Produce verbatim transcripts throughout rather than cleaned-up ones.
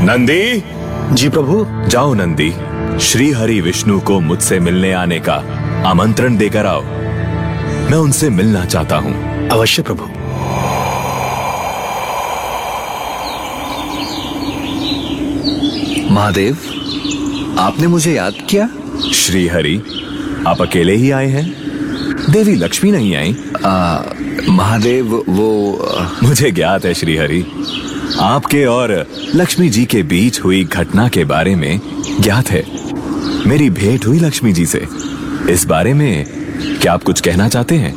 नंदी। जी प्रभु। जाओ नंदी, श्री हरि विष्णु को मुझसे मिलने आने का आमंत्रण देकर आओ। मैं उनसे मिलना चाहता हूं। अवश्य प्रभु। महादेव, आपने मुझे याद किया? श्री हरि, आप अकेले ही आए हैं? देवी लक्ष्मी नहीं आई? आ, महादेव वो आ... मुझे ज्ञात है श्री हरि, आपके और लक्ष्मी जी के बीच हुई घटना के बारे में ज्ञात है। मेरी भेंट हुई लक्ष्मी जी से। इस बारे में क्या आप कुछ कहना चाहते हैं?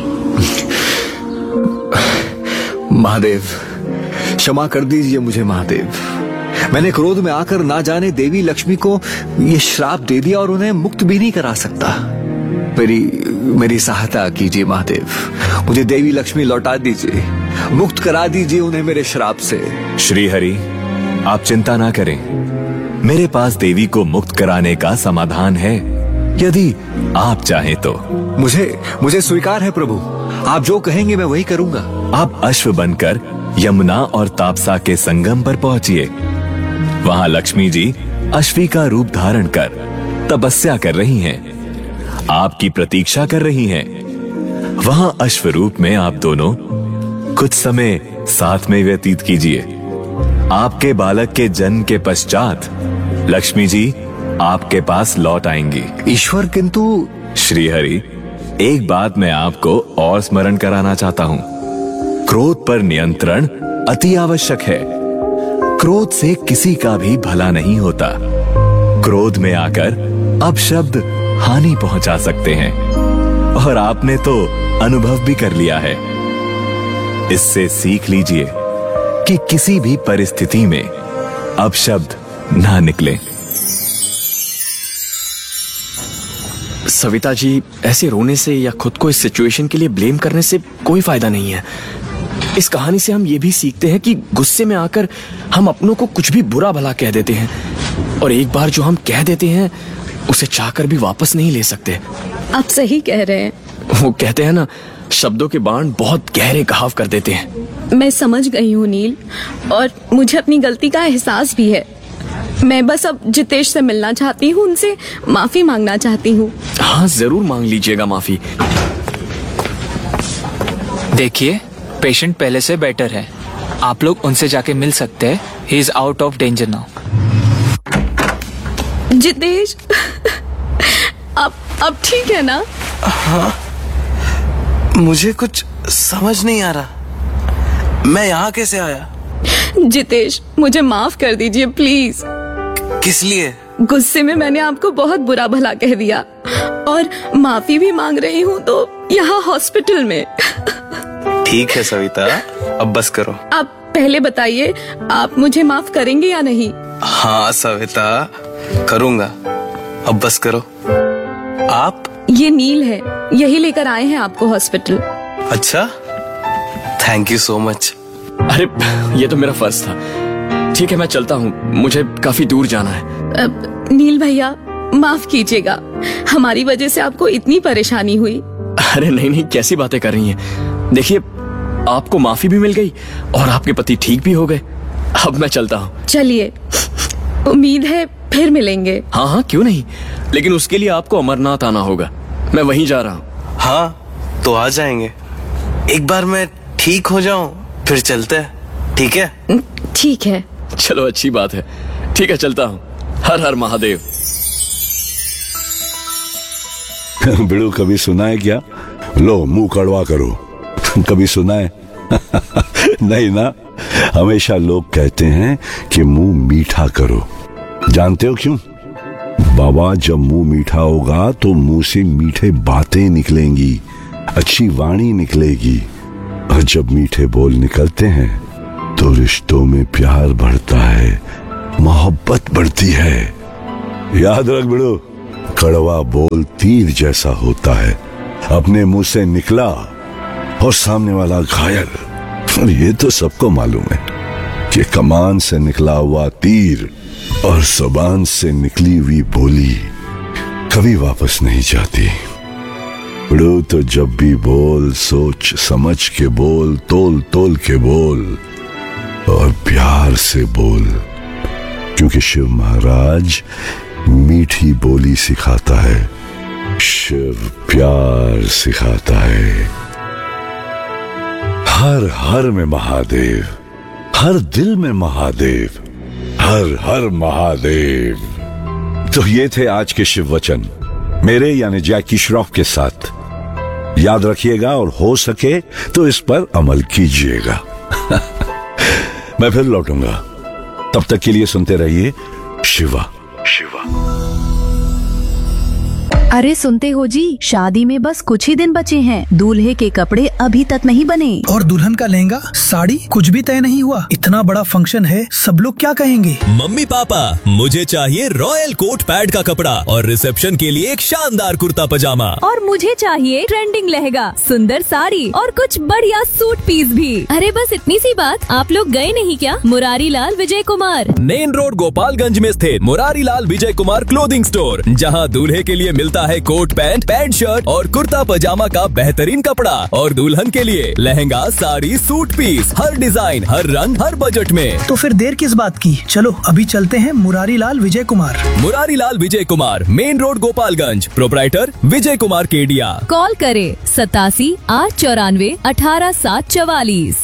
महादेव, क्षमा कर दीजिए मुझे महादेव। मैंने क्रोध में आकर ना जाने देवी लक्ष्मी को ये श्राप दे दिया और उन्हें मुक्त भी नहीं करा सकता। मेरी मेरी सहायता कीजिए महादेव, मुझे देवी लक्ष्मी लौटा दीजिए, मुक्त करा दीजिए उन्हें मेरे श्राप से। श्री हरि, आप चिंता ना करें, मेरे पास देवी को मुक्त कराने का समाधान है, यदि आप चाहें तो। मुझे मुझे स्वीकार है प्रभु, आप जो कहेंगे मैं वही करूंगा। आप अश्व बनकर यमुना और तापसा के संगम पर पहुंचिए। वहां लक्ष्मी जी अश्वी का रूप धारण कर तपस्या कर रही हैं, आपकी प्रतीक्षा कर रही हैं। वहां अश्व रूप में आप दोनों कुछ समय साथ में व्यतीत कीजिए। आपके बालक के जन्म के पश्चात लक्ष्मी जी आपके पास लौट आएंगी। ईश्वर, किंतु श्री हरि, एक बात मैं आपको और स्मरण कराना चाहता हूं। क्रोध पर नियंत्रण अति आवश्यक है। क्रोध से किसी का भी भला नहीं होता। क्रोध में आकर अपशब्द हानि पहुंचा सकते हैं, और आपने तो अनुभव भी कर लिया है। इससे सीख लीजिए कि किसी भी परिस्थिति में अपशब्द ना निकले। सविता जी, ऐसे रोने से या खुद को इस सिचुएशन के लिए ब्लेम करने से कोई फायदा नहीं है। इस कहानी से हम ये भी सीखते हैं कि गुस्से में आकर हम अपनों को कुछ भी बुरा भला कह देते हैं, और एक बार जो हम कह देते हैं उसे चाहकर भी वापस नहीं ले सकते। आप सही कह रहे हैं। वो कहते हैं ना, शब्दों के बाण बहुत गहरे घाव कर देते हैं। मैं समझ गई हूँ नील, और मुझे अपनी गलती का एहसास भी है। मैं बस अब जितेश से मिलना चाहती हूँ, उनसे माफी मांगना चाहती हूँ। हाँ, जरूर मांग लीजिएगा माफी। देखिए, पेशेंट पहले से बेटर है, आप लोग उनसे जाके मिल सकते हैं। He is out of danger now. Jitesh, अब अब ठीक है ना? हाँ, मुझे कुछ समझ नहीं आ रहा, मैं यहाँ कैसे आया? जितेश, मुझे माफ कर दीजिए प्लीज। किस लिए? गुस्से में मैंने आपको बहुत बुरा भला कह दिया, और माफी भी मांग रही हूँ तो यहाँ हॉस्पिटल में। ठीक है सविता, अब बस करो। आप पहले बताइए, आप मुझे माफ करेंगे या नहीं? हाँ सविता, करूँगा, अब बस करो। आप? ये नील है, यही लेकर आए हैं आपको हॉस्पिटल। अच्छा, थैंक यू सो मच। अरे, ये तो मेरा फर्ज था। ठीक है, मैं चलता हूँ, मुझे काफी दूर जाना है। अब, नील भैया, माफ कीजिएगा, हमारी वजह से आपको इतनी परेशानी हुई। अरे नहीं नहीं, कैसी बातें कर रही हैं? देखिए, आपको माफी भी मिल गई और आपके पति ठीक भी हो गए। अब मैं चलता हूँ। चलिए, उम्मीद है फिर मिलेंगे। हाँ हाँ, क्यों नहीं, लेकिन उसके लिए आपको अमरनाथ आना होगा। मैं वहीं जा रहा हूँ। हाँ, तो आ जाएंगे। एक बार मैं ठीक हो जाऊं फिर चलते हैं, ठीक है? ठीक है। चलो, अच्छी बात है। ठीक है, चलता हूँ। हर हर महादेव। बिड़ू, कभी सुना है क्या? लो, मुंह कड़वा करो। कभी सुना है? नहीं ना। हमेशा लोग कहते हैं कि मुंह मीठा करो। जानते हो क्यों? बाबा, जब मुंह मीठा होगा तो मुंह से मीठे बातें निकलेंगी, अच्छी वाणी निकलेगी, और जब मीठे बोल निकलते हैं तो रिश्तों में प्यार बढ़ता है, मोहब्बत बढ़ती है। याद रख बिड़ू, कड़वा बोल तीर जैसा होता है, अपने मुंह से निकला और सामने वाला घायल। और ये तो सबको मालूम है कि कमान से निकला हुआ तीर और जुबान से निकली हुई बोली कभी वापस नहीं जाती। बिड़ू, तो जब भी बोल, सोच समझ के बोल, तोल तोल के बोल, और प्यार से बोल। क्योंकि शिव महाराज मीठी बोली सिखाता है, शिव प्यार सिखाता है। हर हर में महादेव, हर दिल में महादेव, हर हर महादेव। तो ये थे आज के शिव वचन मेरे यानी जैकी श्रॉफ के साथ। याद रखिएगा और हो सके तो इस पर अमल कीजिएगा। मैं फिर लौटूंगा, तब तक के लिए सुनते रहिए शिवा शिवा। अरे सुनते हो जी, शादी में बस कुछ ही दिन बचे हैं। दूल्हे के कपड़े अभी तक नहीं बने और दुल्हन का लहंगा साड़ी कुछ भी तय नहीं हुआ। इतना बड़ा फंक्शन है, सब लोग क्या कहेंगे? मम्मी पापा, मुझे चाहिए रॉयल कोट पैड का कपड़ा और रिसेप्शन के लिए एक शानदार कुर्ता पजामा। और मुझे चाहिए ट्रेंडिंग लहंगा, सुंदर साड़ी और कुछ बढ़िया सूट पीस भी। अरे बस इतनी सी बात, आप लोग गए नहीं क्या मुरारी लाल विजय कुमार? मेन रोड गोपालगंज में स्थित मुरारी लाल विजय कुमार क्लोथिंग स्टोर, जहां दूल्हे के लिए मिलता है कोट पैंट, पैंट शर्ट और कुर्ता पजामा का बेहतरीन कपड़ा और दुल्हन के लिए लहंगा, साड़ी, सूट पीस, हर डिजाइन, हर रंग, हर बजट में। तो फिर देर किस बात की, चलो अभी चलते हैं Murari Lal Vijay Kumar. Murari Lal Vijay Kumar, main road Gopalganj, proprietor Vijay Kumar Kedia. Call करें सतासी आठ चौरानवे अठारह सात चवालीस।